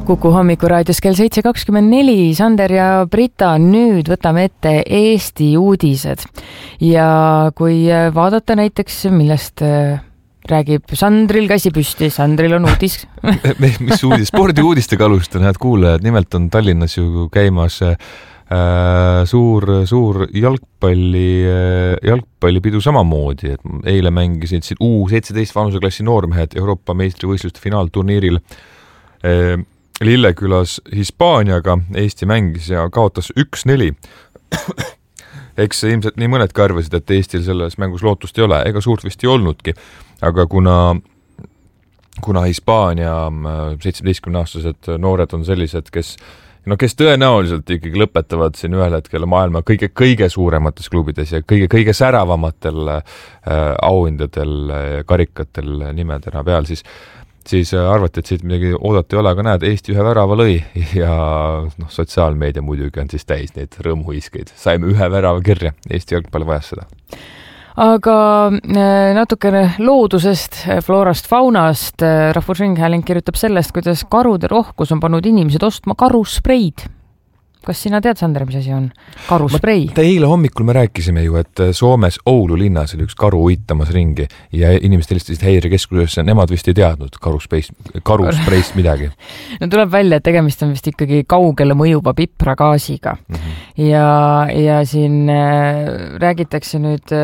Kuku hommikuraadios kell 7.24, Sander ja Brita, nüüd võtame ette Eesti uudised. Ja kui vaadata näiteks, millest räägib Sandril käsi püsti, Sandril on uudis. Mis uudis? Spordiuudistega alustan, head kuulajad. Nimelt on Tallinnas ju käimas suur jalgpallipidu samamoodi. Et eile mängisid U17 vanuseklassi noormehed Euroopa meistrivõistluste finaalturniiril Lillekülas Hispaaniaga. Eesti mängis ja kaotas 1-4. Eks ilmselt nii mõnedki arvasid, et Eestil selles mängus lootust ei ole, ega suurt vist ei olnudki. Aga kuna Hispaania 17-aastased noored on sellised, kes tõenäoliselt ikkagi lõpetavad siin ühel hetkel maailma kõige suuremates klubides ja kõige säravamatel auhindadel, karikatel nimedena peal, siis arvati, et siit midagi oodata ei ole, aga näed, Eesti ühe värava lõi ja sotsiaalmeedia muidugi on siis täis neid rõõmuhiskeid. Saime ühe värava kirja, Eesti jalgpalli vajas seda. Aga natukene loodusest, floorast, faunast. Rahvusringhääling kirjutab sellest, kuidas karude rohkus on pannud inimesed ostma karuspreid. Kas sina tead, Sander, mis asi on karusprei? Eile hommikul me rääkisime ju, et Soomes Oulu linnas oli üks karu uitamas ringi ja inimesed helistasid häirekeskusesse, nemad vist ei teadnud karuspreist midagi. No tuleb välja, et tegemist on vist ikkagi kaugele mõjuva pipragaasiga. Ja siin räägitakse nüüd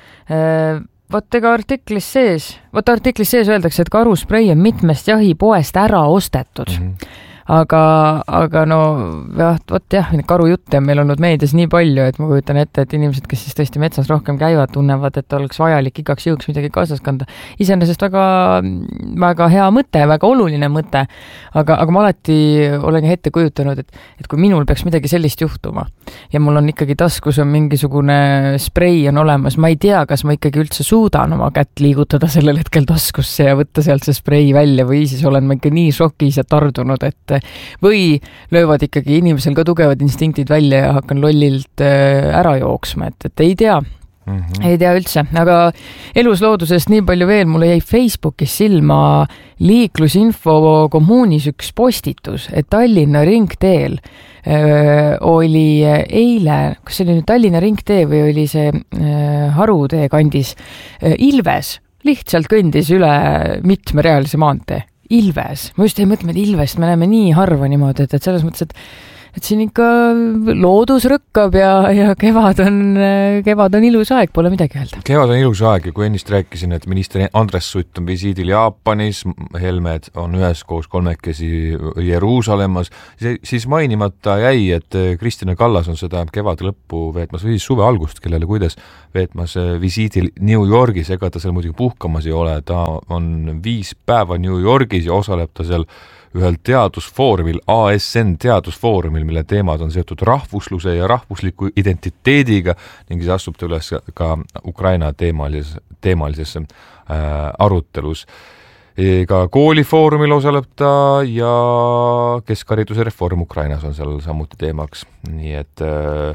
artiklis sees öeldakse, et karusprei on mitmest jahipoest ära ostetud. Aga no karujutte on meil olnud meedias nii palju, et ma kujutan ette, et inimesed, kes siis tõesti metsas rohkem käivad, tunnevad, et oleks vajalik igaks juhuks midagi kaasas kanda. Iseenesest väga hea mõte, väga oluline mõte, aga ma alati olen ette kujutanud, et kui minul peaks midagi sellist juhtuma ja mul on ikkagi taskus on mingisugune sprei on olemas, ma ei tea, kas ma ikkagi üldse suudan oma kätt liigutada sellel hetkel taskusse ja võtta sealt see sprei välja või siis olen ma ikka nii šokis ja tardunud, või löövad ikkagi inimesel ka tugevad instinktid välja ja hakkan lollilt ära jooksma, et ei tea. Ei tea üldse, aga elusloodusest nii palju veel, mulle jäi Facebookis silma liiklusinfo kommuunis üks postitus, et Tallinna ringteel oli eile, kas see oli nüüd Tallinna ringtee või oli see Harutee kandis, Ilves lihtsalt kõndis üle mitmerealise maantee. Ilves. Ma just ei mõtle, et Ilvest me näeme nii harva niimoodi, et selles mõttes, et siin ikka loodus rõkkab ja kevad on ilus aeg, pole midagi öelda. Kevad on ilus aeg ja kui ennist rääkisin, et minister Andres Sutt on visiidil Jaapanis, Helmed on üheskoos kolmekesi Jeruusalemmas, siis mainimata jäi, et Kristina Kallas on seda kevade lõppu veetmas või suve algust, kellele kuidas veetmas visiidil New Yorgis, ega ta seal muidugi puhkamas ei ole, ta on 5 päeva New Yorgis ja osaleb ta seal ühel teadusfoorumil, ASN teadusfoorumil, mille teemad on seotud rahvusluse ja rahvusliku identiteediga ning siis astub ta üles ka Ukraina teemalises arutelus. Ka koolifoorumil osaleb ta ja keskhariduse reform Ukrainas on seal samuti teemaks. Nii et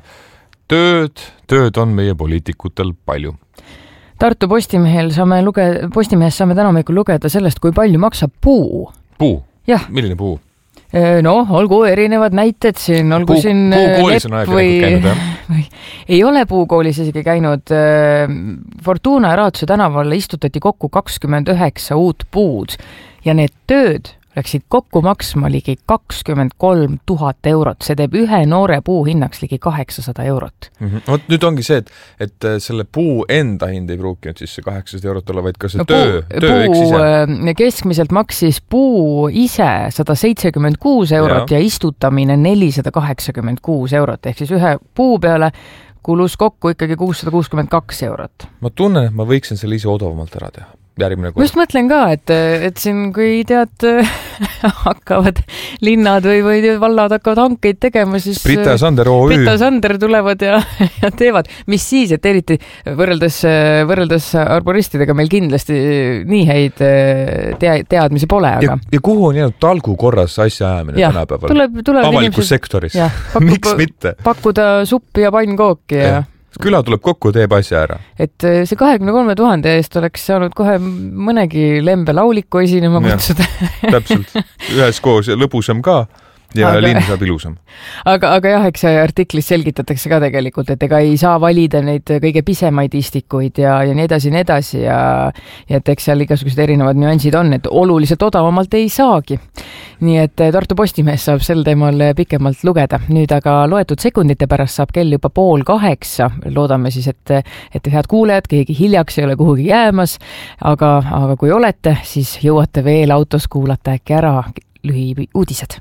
tööd on meie poliitikutel palju. Tartu Postimehes saame täna hommikul lugeda sellest, kui palju maksab puu. Puu? Jah. Milline puu? No, olgu erinevad näited siin, olgu siin puukoolis on aeg käinud, jah? Ei ole puukoolis isegi käinud. Fortuna ja Raatsuse tänavale istutati kokku 29 uut puud ja need tööd läksid kokku maksma ligi 23 000 eurot. See teeb ühe noore puu hinnaks ligi 800 eurot. Nüüd ongi see, et selle puu enda hind ei pruukinud siis see 800 eurot olla, vaid ka see töö eks ise. Keskmiselt maksis puu ise 176 eurot ja istutamine 486 eurot. Ehk siis ühe puu peale kulus kokku ikkagi 662 eurot. Ma tunnen, et ma võiksin selle ise odavamalt ära teha. Ma just mõtlen ka, et siin kui tead hakkavad linnad või vallad hakkavad hankeid tegema, siis Brita ja Sander OÜ. Brita ja Sander tulevad ja teevad. Mis siis, et eriti võrreldes arboristidega meil kindlasti nii häid teadmisi pole. Aga... Ja kuhu on jäänud talgu korras asja ajamine tänapäeval? Tuleb avalikus sektoris. Miks mitte? Pakkuda suppi ja pannkooki ja küla tuleb kokku, teeb asja ära. Et see 23 000 eest oleks saanud kohe mõnegi lembe lauliku esinema kutsuda. Täpselt, üheskoos lõbusam ka ja linn saab ilusam. Aga jah, eks artiklis selgitatakse ka tegelikult, et ega ei saa valida neid kõige pisemaid istikuid ja nii edasi ja et eks seal igasugused erinevad nüansid on, et oluliselt odavamalt ei saagi. Nii et Tartu Postimees saab sel teemal pikemalt lugeda. Nüüd aga loetud sekundite pärast saab kell juba 7:30. Loodame siis, et head kuulejad, keegi hiljaks ei ole kuhugi jäämas, aga kui olete, siis jõuate veel autos kuulata äkki ära lühiuudised.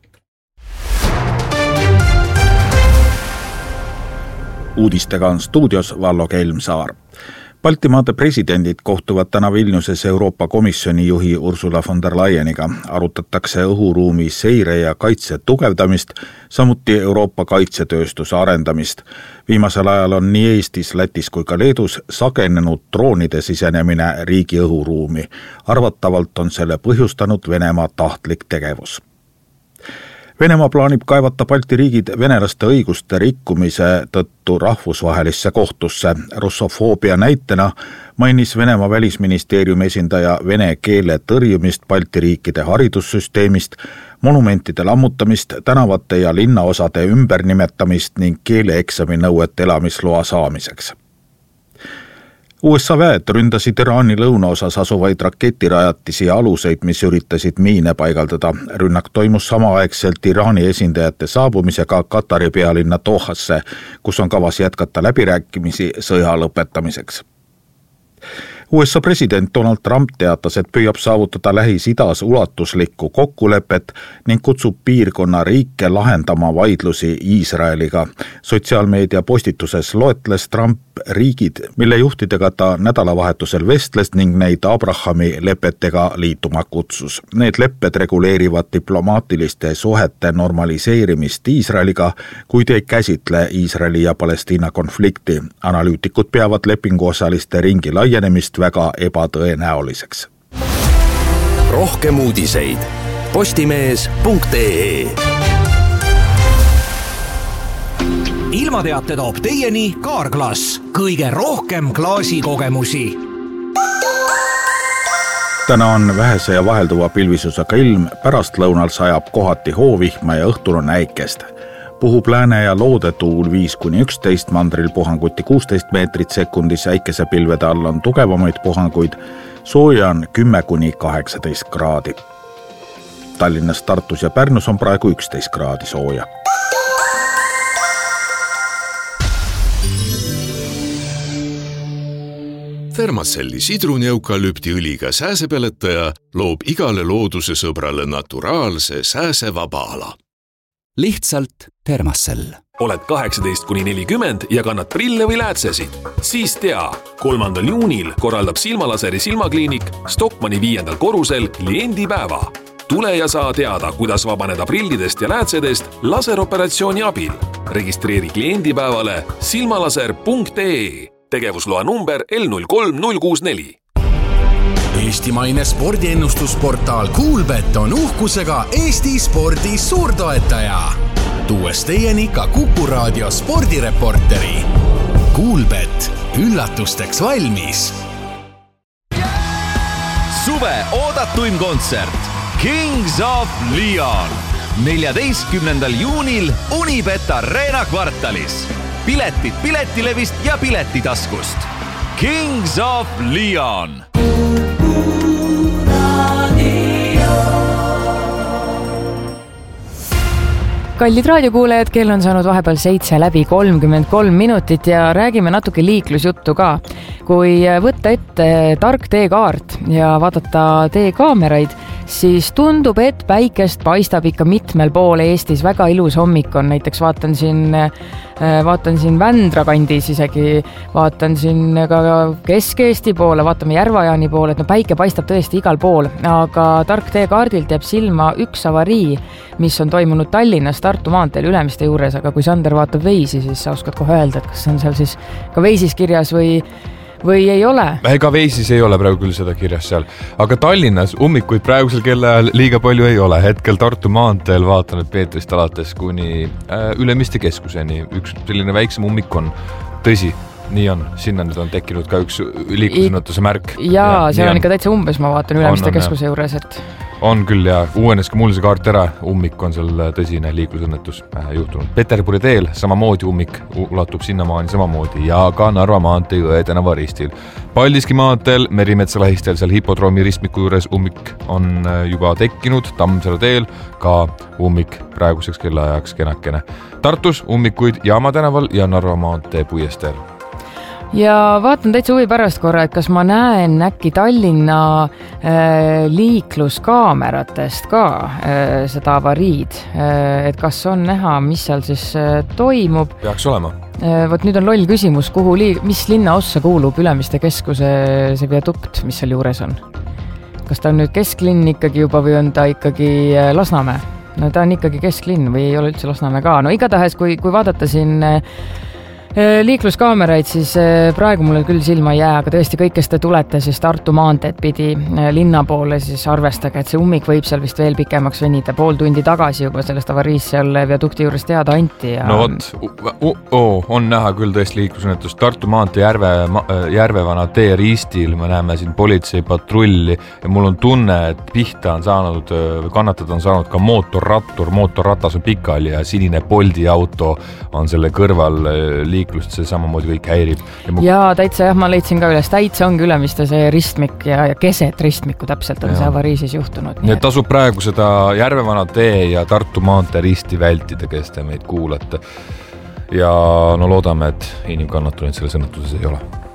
Uudistega on stuudios Vallo Kelmsaar. Baltimaade presidendid kohtuvad täna Vilniuses Euroopa Komisjoni juhi Ursula von der Leyeniga. Arutatakse õhuruumi seire ja kaitse tugevdamist, samuti Euroopa kaitsetööstuse arendamist. Viimasel ajal on nii Eestis, Lätis kui ka Leedus sagenenud droonide sisenemine riigi õhuruumi. Arvatavalt on selle põhjustanud Venemaa tahtlik tegevus. Venemaa plaanib kaevata Balti riigid venelaste õiguste rikkumise tõttu rahvusvahelisse kohtusse. Russofoobia näitena mainis Venemaa välisministeeriumi esindaja vene keele tõrjumist Balti riikide haridussüsteemist, monumentide lammutamist, tänavate ja linnaosade ümbernimetamist ning keeleeksami nõuet elamisloa saamiseks. USA väed ründasid Iraani lõunaosas asuvaid raketirajatisi ja aluseid, mis üritasid miine paigaldada. Rünnak toimus samaaegselt Iraani esindajate saabumisega Katari pealinna Dohasse, kus on kavas jätkata läbirääkimisi sõja lõpetamiseks. USA president Donald Trump teatas, et püüab saavutada Lähis-Idas ulatuslikku kokkulepet ning kutsub piirkonna riike lahendama vaidlusi Iisraeliga. Sotsiaalmeedia postituses loetles Trump riigid, mille juhtidega ta nädalavahetusel vestles ning neid Abrahami lepetega liituma kutsus. Need lepped reguleerivad diplomaatiliste suhete normaliseerimist Iisraeliga, kuid ei käsitle Iisraeli ja Palestiina konflikti. Analüütikud peavad lepinguosaliste ringi laienemist väga ebatõenäoliseks. Rohkem uudiseid postimees.ee. Ilmateate toob teieni Carglass, kõige rohkem klaasikogemusi. Täna on vähese ja vahelduva pilvisusega ilm, pärastlõunal sajab kohati hoovihma ja õhtul on äikest. Puhub lääne ja loodetuul 5-11, mandril puhanguti 16 meetrit sekundis, äikesepilvede all on tugevamaid puhanguid, sooja on 10-18 kraadi. Tallinnas, Tartus ja Pärnus on praegu 11 kraadi sooja. Thermacelli sidruneukalüptiõliga sääsepeletaja loob igale looduse sõbrale naturaalse sääsevaba ala. Lihtsalt Thermacell. Oled 18-40 ja kannad prille või läätsesid? Siis tea, 3. juunil korraldab Silmalaseri silmakliinik Stockmanni 5. korrusel kliendipäeva. Tule ja saa teada, kuidas vabaneda prillidest ja läätsedest laseroperatsiooni abil. Registreeri kliendipäevale silmalaser.ee. Tegevusloa number L03064. Eestimaine spordiennustusportaal Kuulbet on uhkusega Eesti spordi suurtoetaja. Tuues teieni ka Kuku Raadio spordireporteri. Kuulbet, üllatusteks valmis. Suve oodatuim kontsert Kings of Leon 14. juunil Unibet Arena kvartalis. Piletid Piletilevist ja Piletitaskust. Kings of Leon. Kallid raadiokuulejad, kell on saanud vahepeal 7 läbi 33 minutit ja räägime natuke liiklusjuttu ka. Kui võtta ette tark teekaart ja vaadata teekaameraid, siis tundub, et päikest paistab ikka mitmel pool Eestis. Väga ilus hommik on, näiteks vaatan siin Vändra kandis isegi, vaatan siin ka Kesk-Eesti poole, vaatame Järvajaani poole, et päike paistab tõesti igal pool, aga tark teekaardilt jääb silma üks avarii, mis on toimunud Tallinnas Tartu maanteel Ülemiste juures, aga kui Sander vaatab Veisi, siis sa oskad kohe öelda, et kas see on seal siis ka Veisis kirjas või ei ole? Ega Veisis ei ole praegu küll seda kirjas seal, aga Tallinnas ummikuid praegusel kellaajal liiga palju ei ole. Hetkel Tartu maanteel vaatan, et Peetrist alates kuni Ülemiste keskuseni üks selline väiksem ummik on. tõsi, nii on, sinna nüüd on tekkinud ka üks liiklusõnnetuse märk. Jaa, see on ikka täitsa umbes, ma vaatan Ülemiste keskuse juures, et on küll ja uuenes ka mul see kaart ära, ummik on seal tõsine liiklusõnnetus juhtunud. Peterburi teel samamoodi ummik ulatub sinnamaani samamoodi ja ka Narva maantee Jõe tänava ristil. Paldiski maanteel, Merimetsa lähistel seal hipodroomi ristmiku juures ummik on juba tekkinud, Tammsaare teel ka ummik praeguseks kellaajaks kenakene. Tartus ummikuid Jaama tänaval ja Narva maantee puiesteel. Ja vaatan täitsa huvi pärast korra, et kas ma näen äkki Tallinna liikluskaameratest ka seda avariid, et kas on näha, mis seal siis toimub. Peaks olema. Võt nüüd on loll küsimus, mis linna ossa kuulub Ülemiste keskuse see viadukt, mis seal juures on? Kas ta on nüüd kesklinn ikkagi juba või on ta ikkagi Lasnamäe? No ta on ikkagi kesklinn või ei ole üldse Lasnamäe ka. No igatahes, kui vaadata siin liikluskaameraid, siis praegu mulle küll silma ei jää, aga tõesti kõik, kes te tulete siis Tartu maanteed pidi linna poole, siis arvestage, et see ummik võib seal vist veel pikemaks venida. Pool tundi tagasi juba sellest avariis seal viadukti juures teada anti. Ja no vot, on näha küll tõesti liiklusõnnetus. Tartu maantee Järvevana tee ristil me näeme siin politseipatrulli ja mul on tunne, et pihta on saanud, kannatada on saanud ka mootorratas on pikali ja sinine Bolti auto on selle kõrval liiklust, see samamoodi kõik häirib. Ja täitsa ma leidsin ka üles, täitsa ongi Ülemiste see ristmik ja keset ristmiku täpselt on see avariisis juhtunud. Nii et tasub praegu seda Järvevana tee ja Tartu maantee risti vältida, kes te meid kuulate. Ja no loodame, et inimkannatuneid selles õnnetuses ei ole.